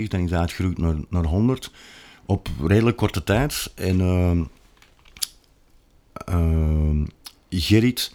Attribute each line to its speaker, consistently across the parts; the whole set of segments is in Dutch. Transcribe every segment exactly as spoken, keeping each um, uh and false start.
Speaker 1: Dan is hij uitgegroeid naar, naar honderd op redelijk korte tijd. En uh, uh, Gerrit,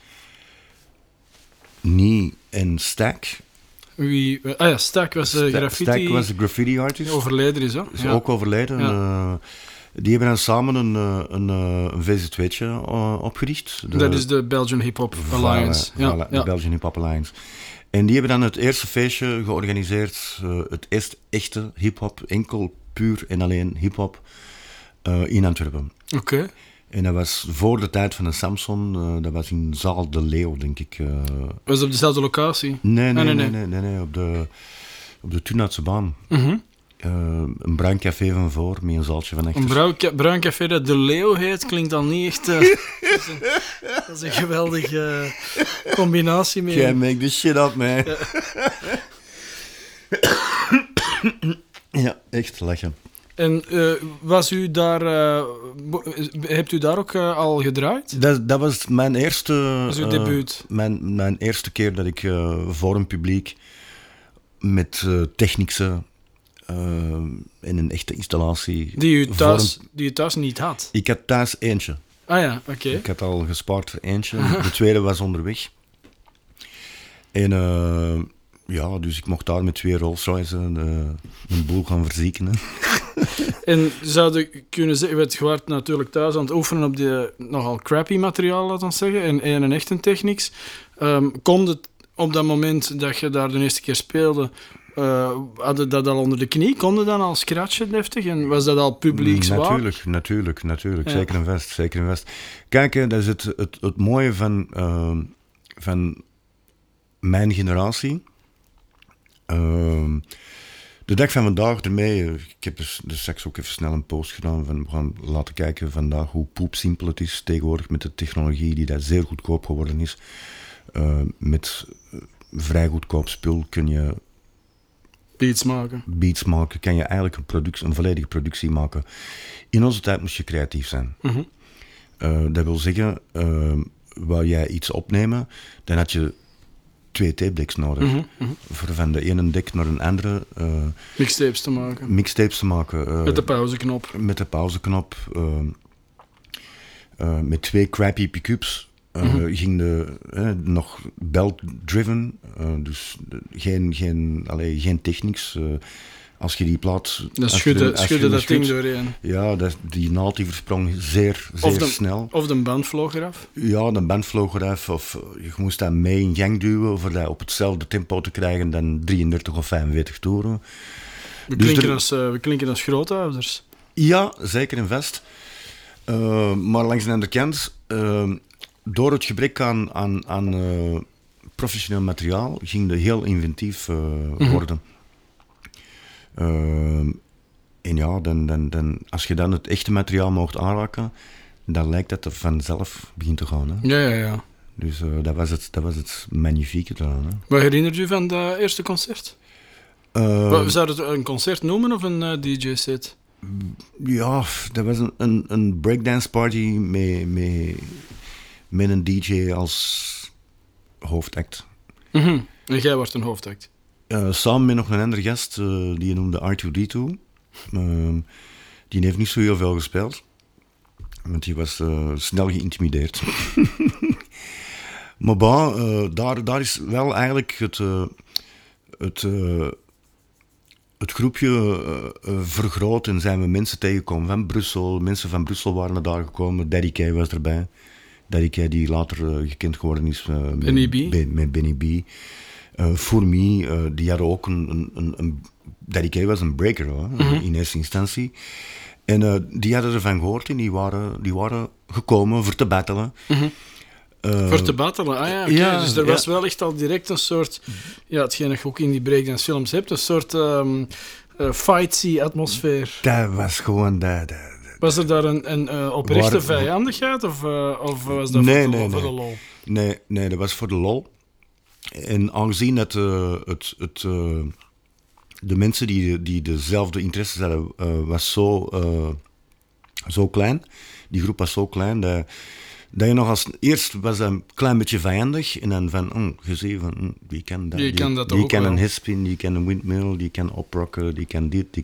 Speaker 1: Nie en Stack.
Speaker 2: Wie, ah ja, Stack was de
Speaker 1: Sta-
Speaker 2: graffiti...
Speaker 1: Stack was de graffiti artist.
Speaker 2: Overleden is, hè?
Speaker 1: Is
Speaker 2: Ja.
Speaker 1: ook overleden.
Speaker 2: Ja.
Speaker 1: Uh, die hebben dan samen een, een, een V Z W'tje uh, opgericht. De,
Speaker 2: Dat is de Belgian Hip Hop Alliance.
Speaker 1: Voilà,
Speaker 2: Ja,
Speaker 1: voilà,
Speaker 2: ja.
Speaker 1: de Belgian Hip Hop Alliance. En die hebben dan het eerste feestje georganiseerd. Uh, het eerste echte hip-hop, enkel, puur en alleen hip-hop uh, in Antwerpen.
Speaker 2: Oké. Okay.
Speaker 1: En dat was voor de tijd van de Samson. Uh, dat was in Zaal de Leeuw, denk ik. Uh,
Speaker 2: was het op dezelfde locatie?
Speaker 1: Nee, nee,
Speaker 2: ah, nee,
Speaker 1: nee,
Speaker 2: nee.
Speaker 1: nee, nee, nee, op de, op de Tunaatse baan.
Speaker 2: Mm-hmm.
Speaker 1: Uh, een bruin café van voor, met een zaaltje van achter.
Speaker 2: Een bruin, ca- bruin café dat De Leeuw heet, klinkt dan niet echt... Uh, dat, is een, dat is een geweldige uh, combinatie. Mee.
Speaker 1: Can't make this shit up, man.
Speaker 2: Ja.
Speaker 1: Ja, echt lachen.
Speaker 2: En uh, was u daar... Uh, hebt u daar ook uh, al gedraaid?
Speaker 1: Dat, dat was mijn eerste...
Speaker 2: Dat was uw
Speaker 1: uh,
Speaker 2: debuut?
Speaker 1: Mijn, mijn eerste keer dat ik uh, voor een publiek met uh, technische uh, in een echte installatie...
Speaker 2: Die u thuis,
Speaker 1: een...
Speaker 2: die u thuis niet had?
Speaker 1: Ik had thuis eentje.
Speaker 2: Ah ja, oké. Okay.
Speaker 1: Ik had al gespaard voor eentje. De tweede was onderweg. En uh, ja, dus ik mocht daar met twee Rolls Royce uh, een boel gaan verzieken.
Speaker 2: En zou je kunnen zeggen, je werd natuurlijk thuis aan het oefenen op die nogal crappy materiaal, laten we zeggen, en, en een echte technics. Um, kon het op dat moment dat je daar de eerste keer speelde, uh, hadden dat al onder de knie? Kon je dan al scratchen deftig? En was dat al publiekswaar?
Speaker 1: Natuurlijk, natuurlijk, natuurlijk.
Speaker 2: Ja.
Speaker 1: Zeker en vast, zeker en vast. Kijk, hè, dat is het, het, het mooie van, uh, van mijn generatie. Uh, de dag van vandaag ermee, ik heb dus, dus straks ook even snel een post gedaan van we gaan laten kijken vandaag hoe poepsimpel het is tegenwoordig met de technologie die daar zeer goedkoop geworden is. Uh, met uh, vrij goedkoop spul kun je
Speaker 2: beats maken.
Speaker 1: Beats maken, kan je eigenlijk een, productie, een volledige productie maken. In onze tijd moest je creatief zijn.
Speaker 2: Mm-hmm.
Speaker 1: Uh, dat wil zeggen, uh, wou jij iets opnemen, dan had je twee tape decks nodig.
Speaker 2: Mm-hmm, mm-hmm.
Speaker 1: Voor van de ene deck naar een andere. Uh,
Speaker 2: mixtapes te maken.
Speaker 1: Mixtapes te maken. Uh,
Speaker 2: met de pauzeknop.
Speaker 1: Met de pauzeknop. Uh, uh, met twee crappy pick-ups. Uh, mm-hmm. Ging de, uh, nog belt-driven. Uh, dus geen, geen, allee, geen technics. Uh, als je die plaat...
Speaker 2: Dan schudde, schudde dat ding doorheen.
Speaker 1: Ja, dat, die naald die versprong zeer, zeer
Speaker 2: of de,
Speaker 1: snel.
Speaker 2: Of de band vloog eraf?
Speaker 1: Ja, de band vloog eraf. Of je moest dat mee in gang duwen voor dat op hetzelfde tempo te krijgen dan drieëndertig of vijfenveertig toeren.
Speaker 2: We,
Speaker 1: dus
Speaker 2: klinken,
Speaker 1: er,
Speaker 2: als, uh, we klinken als grootouders.
Speaker 1: Ja, zeker en vast. Uh, maar langs de andere kant, uh, door het gebrek aan, aan, aan uh, professioneel materiaal, ging het heel inventief uh, mm-hmm. worden. Uh, en ja, dan, dan, dan, als je dan het echte materiaal mocht aanraken, dan lijkt dat er vanzelf begint te gaan. Hè?
Speaker 2: Ja, ja, ja.
Speaker 1: Dus uh, dat, was het, dat was het magnifieke eraan. Hè?
Speaker 2: Wat herinnert u van dat eerste concert?
Speaker 1: Uh,
Speaker 2: Wat, zou het een concert noemen of een uh, D J-set?
Speaker 1: Ja, dat was een, een, een breakdance party met, met, met een D J als hoofdact.
Speaker 2: Mm-hmm. En jij was een hoofdact?
Speaker 1: Uh, samen met nog een andere gast, uh, die je noemde R twee D twee. Uh, die heeft niet zo heel veel gespeeld. Want die was uh, snel geïntimideerd. Maar bon, uh, daar, daar is wel eigenlijk het, uh, het, uh, het groepje uh, uh, vergroot en zijn we mensen tegengekomen van Brussel. Mensen van Brussel waren daar gekomen. Daddy K was erbij. Daddy K die later uh, gekend geworden is uh,
Speaker 2: Benny B.
Speaker 1: Met, met Benny B. Uh, voor mij, uh, die hadden ook een... een, een, een Daddy K was een breaker, hoor, mm-hmm. in eerste instantie. En uh, die hadden ervan gehoord en die waren, die waren gekomen voor te battelen.
Speaker 2: Mm-hmm. Uh, voor te battelen, ah ja, okay. ja dus er was ja. wel echt al direct een soort... Ja, hetgeen dat je ook in die breakdance films hebt, een soort um, uh, fighty atmosfeer.
Speaker 1: Dat was gewoon... Dat, dat,
Speaker 2: was er daar een, een uh, oprechte waar, vijandigheid of, uh, of was dat
Speaker 1: nee,
Speaker 2: voor,
Speaker 1: nee,
Speaker 2: voor
Speaker 1: nee.
Speaker 2: de lol?
Speaker 1: Nee, nee, dat was voor de lol. En aangezien dat uh, het... het uh, de mensen die, die dezelfde interesses hadden, uh, was zo, uh, zo klein. Die groep was zo klein dat dat je nog als... Eerst was dat een klein beetje vijandig. En dan van, oh, je ziet van, hm, die kan dat.
Speaker 2: Die kan dat
Speaker 1: die
Speaker 2: ook
Speaker 1: kan
Speaker 2: wel.
Speaker 1: een hispin, die kan een windmill, die kan oprocken, die kan dit, die